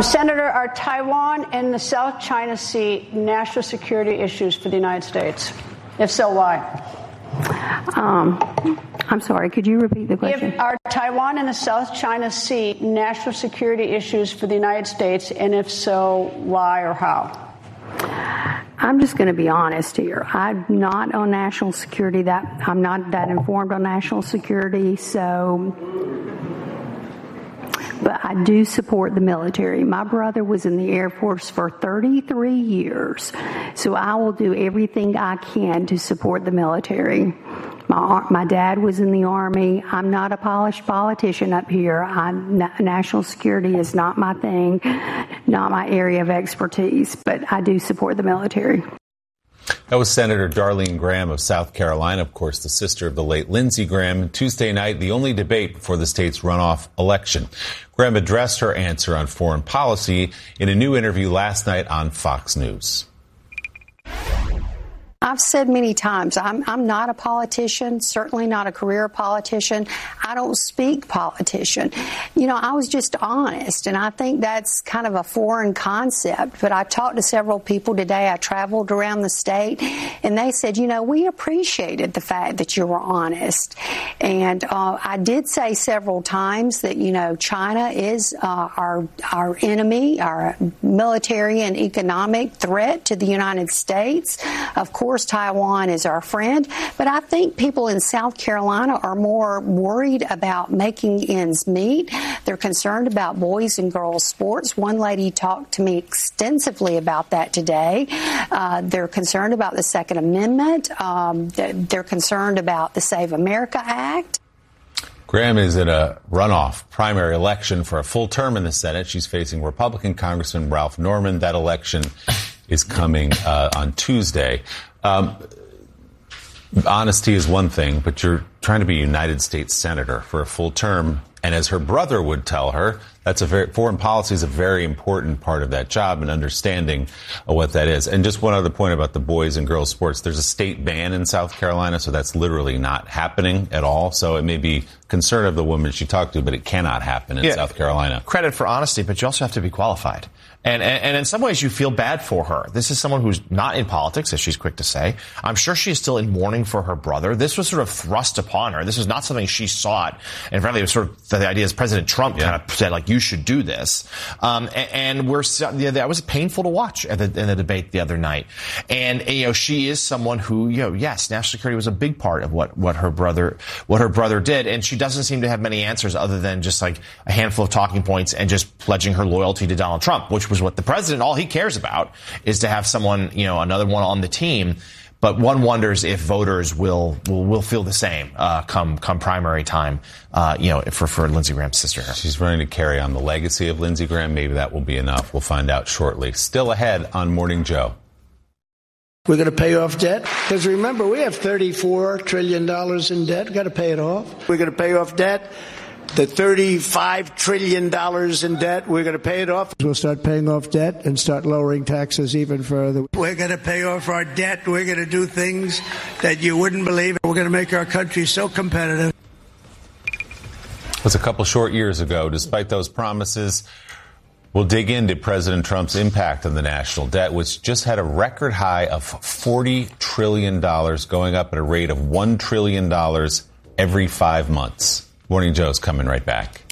Senator, are Taiwan and the South China Sea national security issues for the United States? If so, why? I'm sorry, could you repeat the question? Are Taiwan and the South China Sea national security issues for the United States, and if so, why or how? I'm just going to be honest here. I'm not on national security. I'm not that informed on national security, but I do support the military. My brother was in the Air Force for 33 years, so I will do everything I can to support the military. My dad was in the Army. I'm not a polished politician up here. National security is not my thing, not my area of expertise, but I do support the military. That was Senator Darlene Graham of South Carolina, of course, the sister of the late Lindsey Graham. Tuesday night, the only debate before the state's runoff election. Graham addressed her answer on foreign policy in a new interview last night on Fox News. I've said many times, I'm not a politician, certainly not a career politician. I don't speak politician. You know, I was just honest, and I think that's kind of a foreign concept. But I talked to several people today. I traveled around the state, and they said, you know, we appreciated the fact that you were honest. And I did say several times that, you know, China is our enemy, our military and economic threat to the United States. Of course, Taiwan is our friend, but I think people in South Carolina are more worried about making ends meet. They're concerned about boys and girls sports. One lady talked to me extensively about that today. They're concerned about the Second Amendment. They're concerned about the Save America Act. Graham is in a runoff primary election for a full term in the Senate. She's facing Republican Congressman Ralph Norman. That election is coming on Tuesday. Honesty is one thing, but you're trying to be a United States Senator for a full term. And as her brother would tell her, foreign policy is a very important part of that job and understanding what that is. And just one other point about the boys and girls sports. There's a state ban in South Carolina, so that's literally not happening at all. So it may be concern of the woman she talked to, but it cannot happen in South Carolina. Credit for honesty, but you also have to be qualified. And in some ways, you feel bad for her. This is someone who's not in politics, as she's quick to say. I'm sure she is still in mourning for her brother. This was sort of thrust upon her. This is not something she sought. And frankly, it was sort of the idea is President Trump kind of said, like, you should do this. And that was painful to watch in the debate the other night. And, you know, she is someone who, you know, yes, national security was a big part of what her brother did. And she doesn't seem to have many answers other than just like a handful of talking points and just pledging her loyalty to Donald Trump, which was what the president, all he cares about is to have someone, you know, another one on the team. But one wonders if voters will feel the same come primary time, you know, for Lindsey Graham's sister. She's running to carry on the legacy of Lindsey Graham. Maybe that will be enough. We'll find out shortly. Still ahead on Morning Joe. We're going to pay off debt. Because remember, we have $34 trillion in debt. We've got to pay it off. We're going to pay off debt. The $35 trillion in debt, we're going to pay it off. We'll start paying off debt and start lowering taxes even further. We're going to pay off our debt. We're going to do things that you wouldn't believe. We're going to make our country so competitive. It was a couple short years ago. Despite those promises, we'll dig into President Trump's impact on the national debt, which just had a record high of $40 trillion, going up at a rate of $1 trillion every 5 months. Morning Joe's coming right back.